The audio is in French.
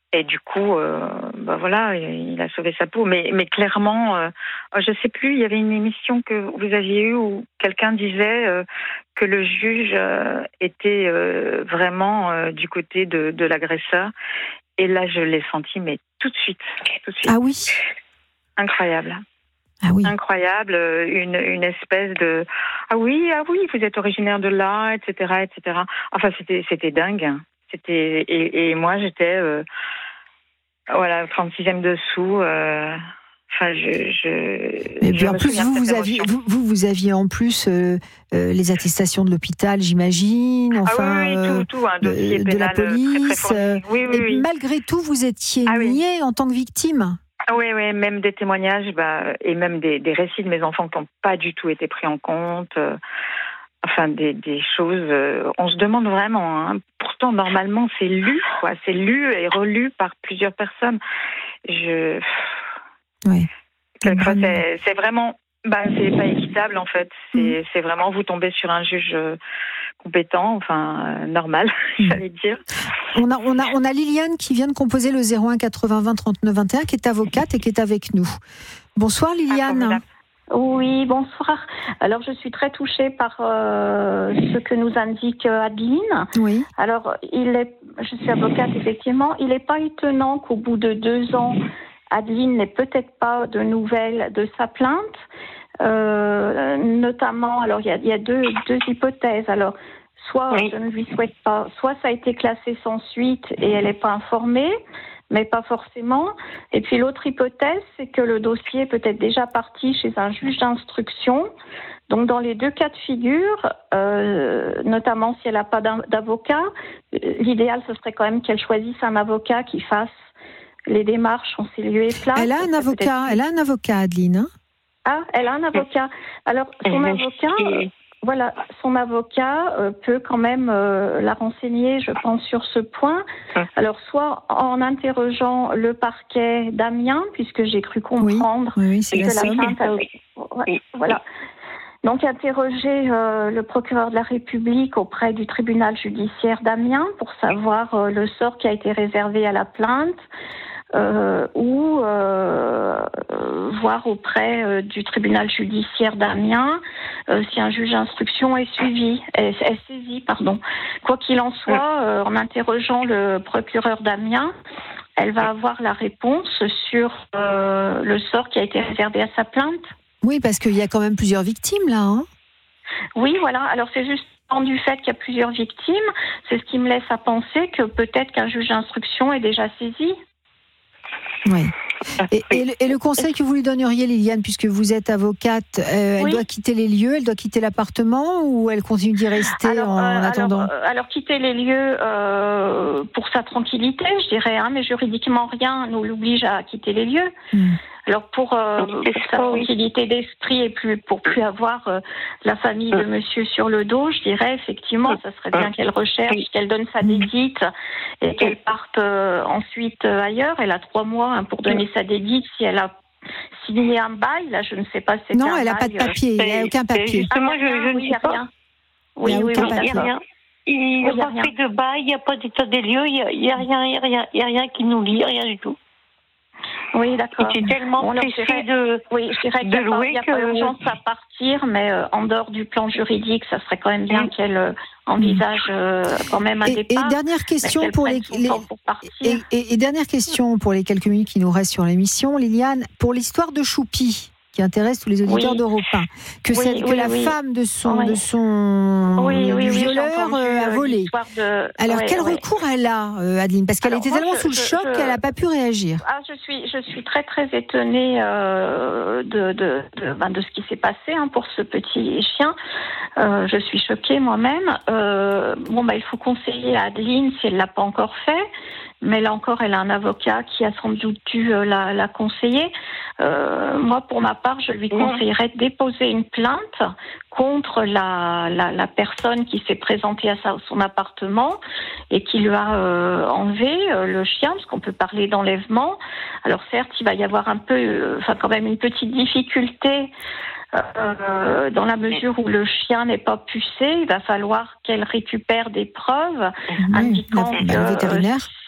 Et du coup, voilà, il a sauvé sa peau. Mais clairement, je sais plus, il y avait une émission que vous aviez eue où quelqu'un disait que le juge était vraiment du côté de l'agresseur. Et là, je l'ai senti, mais tout de suite. Ah oui. Incroyable. Ah oui. Incroyable, une espèce de ah oui, vous êtes originaire de là, etc., etc. Enfin, c'était dingue. Et moi, j'étais voilà, 36e dessous. Enfin, Et puis en plus, vous aviez en plus les attestations de l'hôpital, j'imagine. Enfin, tout, un dossier pénal de la police. très fourni. Oui. Malgré tout, vous étiez niée en tant que victime. Oui, même des témoignages, et même des récits de mes enfants qui n'ont pas du tout été pris en compte. Enfin, des choses. On se demande vraiment. Hein. Pourtant, normalement, c'est lu, quoi. C'est lu et relu par plusieurs personnes. Oui. C'est vraiment. C'est pas équitable, en fait. C'est vraiment vous tombez sur un juge compétent, enfin normal, j'allais dire. On a Liliane qui vient de composer le 01 80 20 39 21, qui est avocate et qui est avec nous. Bonsoir Liliane. Oui, bonsoir. Alors je suis très touchée par ce que nous indique Adeline. Oui. Alors je suis avocate effectivement. Il n'est pas étonnant qu'au bout de 2 ans, Adeline n'ait peut-être pas de nouvelles de sa plainte. Notamment, alors il y a deux hypothèses. Alors, soit je ne lui souhaite pas, soit ça a été classé sans suite et elle n'est pas informée, mais pas forcément. Et puis l'autre hypothèse, c'est que le dossier est peut-être déjà parti chez un juge d'instruction. Donc dans les 2 cas de figure, notamment si elle n'a pas d'avocat, l'idéal ce serait quand même qu'elle choisisse un avocat qui fasse les démarches en ses lieux et places. Elle a un avocat, Adeline. Hein? Ah, elle a un avocat. Alors, son avocat peut quand même la renseigner, je pense, sur ce point. Alors, soit en interrogeant le parquet d'Amiens, puisque j'ai cru comprendre c'est que la plainte avait... Voilà. Donc, interroger le procureur de la République auprès du tribunal judiciaire d'Amiens pour savoir le sort qui a été réservé à la plainte. Ou voir auprès du tribunal judiciaire d'Amiens si un juge d'instruction est saisi. Quoi qu'il en soit, en interrogeant le procureur d'Amiens, elle va avoir la réponse sur le sort qui a été réservé à sa plainte. Oui, parce qu'il y a quand même plusieurs victimes là. Hein. Oui, voilà. Alors c'est juste du fait qu'il y a plusieurs victimes, c'est ce qui me laisse à penser que peut-être qu'un juge d'instruction est déjà saisi. Oui. Et le conseil que vous lui donneriez, Liliane, puisque vous êtes avocate, elle doit quitter les lieux, elle doit quitter l'appartement ou elle continue d'y rester en attendant? Alors quitter les lieux pour sa tranquillité, je dirais, mais juridiquement rien ne l'oblige à quitter les lieux. Alors pour sa tranquillité d'esprit et pour plus avoir la famille de monsieur sur le dos, je dirais effectivement, ça serait bien qu'elle recherche, qu'elle donne sa dédite et qu'elle parte ensuite ailleurs. Elle a 3 mois pour donner sa dédite. Si elle a signé un bail, là je ne sais pas si c'est non, elle n'a pas de papier, il n'y a aucun papier. Justement, je ne sais pas. Rien. Oui, il n'y a rien. Il n'y a pas fait de bail, il n'y a pas d'état des lieux, il n'y a rien qui nous lie, rien du tout. Oui, d'accord. C'est tellement pressé de louer qu'il n'y a pas urgence à partir, mais en dehors du plan juridique, ça serait quand même bien qu'elle envisage quand même un départ. Et dernière question dernière question pour les quelques minutes qui nous restent sur l'émission, Liliane, pour l'histoire de Choupi, qui intéresse tous les auditeurs d'Europe 1, que la femme de son violeur a volé. Alors quel recours elle a, Adeline? Parce qu'elle était tellement sous le choc qu'elle n'a pas pu réagir. Je suis très très étonnée de ce qui s'est passé pour ce petit chien. Je suis choquée moi-même. Il faut conseiller à Adeline si elle l'a pas encore fait. Mais là encore, elle a un avocat qui a sans doute dû la conseiller. Moi, pour ma part, je lui conseillerais de déposer une plainte contre la personne qui s'est présentée à son appartement et qui lui a enlevé le chien, parce qu'on peut parler d'enlèvement. Alors certes, il va y avoir quand même une petite difficulté dans la mesure où le chien n'est pas pucé. Il va falloir qu'elle récupère des preuves indiquant que